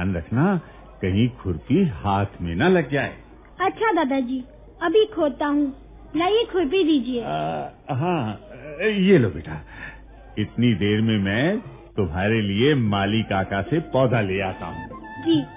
ध्यान रखना, कहीं खुरपी हाथ में न लग जाए। अच्छा दादाजी, अभी खोदता हूँ। लाइए खुरपी दीजिए। हाँ, ये लो बेटा। इतनी देर में मैं तुम्हारे लिए माली काका से पौधा ले आता हूँ। जी।